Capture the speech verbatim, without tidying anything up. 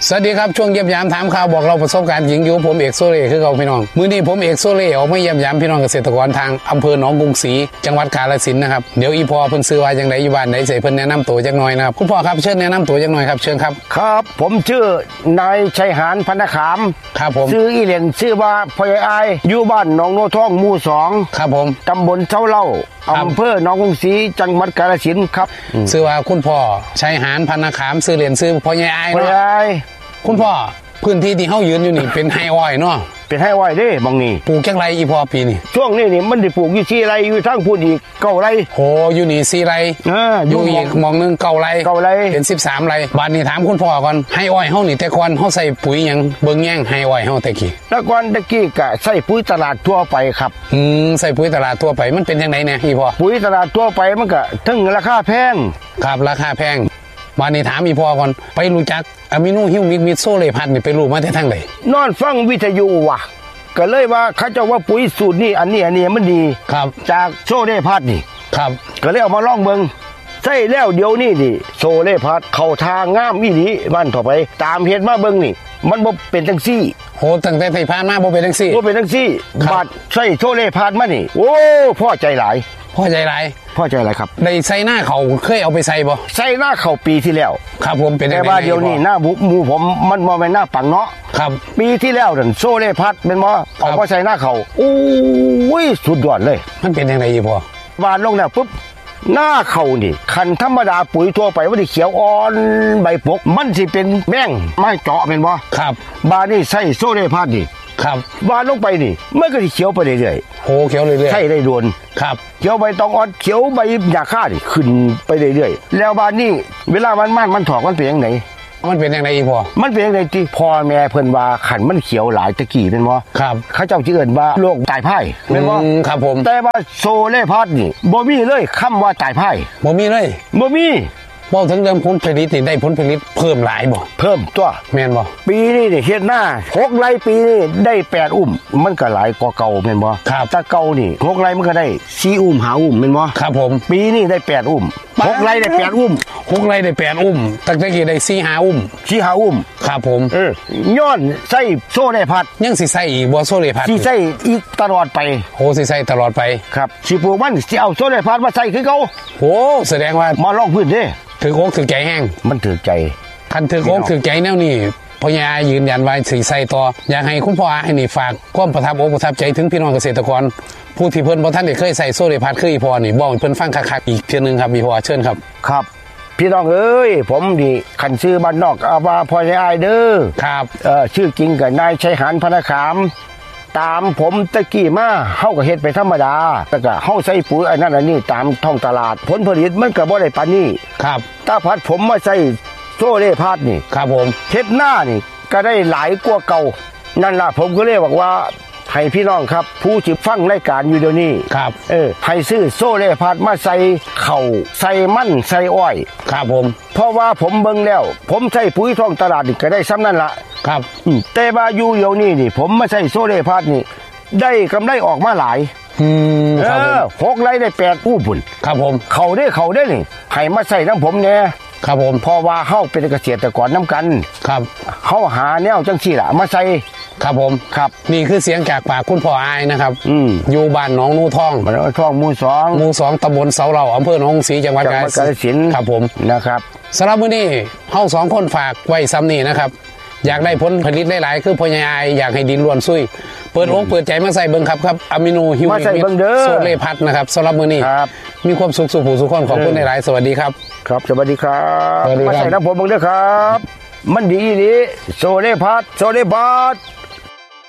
สวัสดีครับช่วงเยี่ยมยามถามข่าวบอกเราประสบการณ์หญิงอยู่ผมเอกโซเล่คือเขาพี่น้องมื้อนี้ผมเอกโซเล่ออกมาเยี่ยมยามพี่น้องเกษตรกรทางอำเภอหนองกรุงศรีจังหวัดกาฬสินธุ์นะครับเดี๋ยวอีพ่อเพิ่นซื้อว่าจังไดอยู่บ้านไหนใส่เพิ่นแนะนำตัวจักหน่อยนะครับคุณพ่อครับเชิญแนะนำตัวจักหน่อยครับเชิญครับครับผมชื่อนายชัยหานพันธขามครับผมชื่ออีเหล่นชื่อว่าพ่ออายอยู่บ้านหนองโนท่องหมู่สองครับผมตำบลเช้าเล่าอำเภอหนองกรุงศรีจังหวัดกาฬสินธุ์ครับชื่อว่าคุณพ่อชัยหานพันธขามชื่อเล่นชื่อพ่อใหญ่อายเนาะคุณพ่อพื้นที่ที่เฮายืนอยู่นี่เป็นไฮอ้อยเนาะเป็นไฮอ้อยเด้บางนี่ปลูกจักไรอีพอปีนี่ช่วงนี้นี่มันได้ปลูกอยู่สี่ไร่อยู่ทั้งพูนอีกเก้าไร่โหอยู่นี่สี่ไร่อยู่อีกมองนึงเก้าไร่เก้าไร่เป็นสิบสามไร่บ้านนี้ถามคุณพ่อก่อนไฮอ้อยเฮานี่แต่ก่อนเฮาใส่ปุ๋ยหยังเบิ่งแย่งไฮอ้อยเฮาแต่กี้แต่ก่อนตะกี้ก็ใส่ปุ๋ยตลาดทั่วไปครับอืมใส่ปุ๋ยตลาดทั่วไปมันเป็นจังได๋เนี่ยอีพ่อปุ๋ยตลาดทั่วไปมันก็ถึงราคาแพงครับราคาแพงบ้านนี้ถามอีพ่อก่อนไปรู้จักอะมิโนฮิวมิกมิดโซเลพัดนี่ไปรู้มาแต่ทางใดนอนฟังวิทยุว่ะก็เลยว่าเขาเจ้าว่าปุ๋ยสูตรนี้อันนี้อันนี้มันดีครับจากโซเลพัดนี่ครับก็เลยเอามาลองเบิ่งใส่แล้วเดี๋ยวนี้นี่โซเลพัดเข้าทางงามอีหลีบ้านต่อไปตามเฮ็ดมาเบิ่งนี่มันบ่เป็นจังซี่โหตั้งแต่ไผผ่านมาบ่เป็นจังซี่บ่เป็นจังซี่บาดใส่โซเลพัดมานี่โอ้พอใจหลายพอใจหลายพอใจหลายครับได้ใส่หน้าเขาเคยเอาไปใส่บ่ใส่หน้าเขาปีที่แล้วครับผมเป็นแต่ว่าเดี๋ยวนี้หน้าบุหมู่ผมมันบ่แม่นหน้าปังเนาะครับปีที่แล้วนั่นโซเลพัดแม่นบ่เอามาใส่หน้าเขาโอ้ยสุดยอดเลยมันเป็นจังได๋อีพ่อหวานลงแล้วปุ๊บหน้าเขานี่คันธรรมดาปุ๋ยทั่วไปมันสิเขียวอ่อนใบปกมันสิเป็นแม่งไม้เจาะแม่นบ่ครับบาดนี้ใส่โซเลพัดนี่ครับหวานลงไปนี่มันก็สิเขียวไปเรื่อยๆโหเขียวเรื่อยๆใช่ได้โดนครับเขียวใบตองอ่อนเขียวใบหญ้าค่านี่ขึ้นไปเรื่อยๆแล้วบาดนี้เวลามันมันมันถอกมันเป็นจังได๋มันเป็นจังได๋อีพ่อมันเป็นจังได๋ที่พ่อแม่เพิ่นว่าขันมันเขียวหลายตะกี้แม่นบ่ครับเขาเจ้าสิเอิ้นว่าโรคตายพายแม่นบ่ครับผมแต่ว่าโซเลพัดนี่บ่มีเลยคำว่าตายพายบ่มีเลยบ่มีบ่ถึงเดิมผลผลิตนี่ได้ผลผลิตเพิ่มหลายบ่เพิ่มตัวแม่นบ่ปีนี้นี่เฮ็ดหน้าหกไร่ปีนี้ได้แปดอุ้มมันก็หลายกว่าเก่าแม่นบ่ครับถ้าเก่านี่หกไร่มันก็ได้สี่อุ้มห้าอุ้มแม่นบ่ครับผมปีนี้ได้แปดอุ้มหกไร่ได้แปดอุ้มหกไร่ได้แปดอุ้มตั้งแต่กี้ได้สี่ ห้าอุ้มสี่ ห้าอุ้มครับผมเออย้อนใส่โซเลพัดยังสิใส่อีกบ่โซเลพัดสิใส่อีกตลอดไปโหสิใส่ตลอดไปครับสิปลูกมันสิเอาโซเลพัดมาใส่คือเก่าโหแสดงว่ามาลองพื้นเด้ถือโอ๊กถือใจแห้งมันถือใจคันถือโอ๊กถือใจแนวนี้พ่อยายยืนยันไว้สีใส่ต่ออยากให้คุณพ่อให้นี่ฝากความประทับอกประทับใจถึงพี่น้องเกษตรกรผู้ที่เพิ่นบ่ทันได้เคยใส่โซเลพัดคืออีพ่อนี่บอกเพิ่นฟังคักๆอีกเทื่อนึงครับอีพ่อเชิญครับครับพี่น้องเอ้ยผมนี่ขันชื่อบ้านนอกอาว่าพ่อใหญ่อายเด้อครับเอ่อชื่อจริงก็นายชัยหานพันธขามตามผมตะกี้มาเฮาก็เฮ็ดไปธรรมดาแต่ก็เฮาใส่ปุ๋ยอันนั้นอันนี้ตามท้องตลาดผลผลิตมันก็บ่ได้ปานนี้ครับถ้าพัดผมมาใส่โซเลพัดนี่ครับผมเฮ็ดหน้านี่ก็ได้หลายกว่าเก่านั่นล่ะผมก็เลยบอกว่าให้พี่น้องครับผู้ที่ฟังรายการอยู่เดี๋ยวนี้ครับเออให้ซื้อโซเลพัดมาใส่เข่าใส่มันใส่อ้อยครับผมเพราะว่าผมเบิ่งแล้วผมใส่ปุ๋ยท้องตลาดนี่ก็ได้ซ้ำนั่นละครับแต่ว่าอยู่เดี๋ยวนี้นี่ผมมาใส่โซเลพัดนี่ได้กำไรออกมาหลายอืมครับผมหกไร่ได้แปดอู้บุญครับผมเขาได้เขาได้นี่ให้มาใส่น้ำผมแน่ครับผมเพราะว่าเฮาเป็นเกษตรกรน้ำกันครับเฮาหาแนวจังซี่ล่ะมาใส่ครับผมครับนี่คือเสียงจากปากคุณพ่ออายนะครับอืมอยู่บ้านหนองนูท่องบ้านหนองนูท่องหมู่สองหมู่สองตำบลเสาเหล่าอำเภอหนองกรุงศรีจังหวัดกาฬสินธุ์ครับผมนะครับสำหรับมื้อนี้เฮาสองคนฝากไว้ซ้ำนี่นะครับอยากได้ผลผลิตหลายๆคือพ่อใหญ่อายอยากให้ดินล้วนซุยเปิดอกเปิดใจมาใส่เบิ่งครับครับอะมิโนฮิวมิกโซเลพัดนะครับสำหรับมื้อนี้มีความสุขสุขผู้สุขคนขอบคุณหลายๆสวัสดีครับครับสวัสดีครับมาใส่น้ำผมเบิ่งเด้อครับมันดีดีโซเลพัดโซเลพัด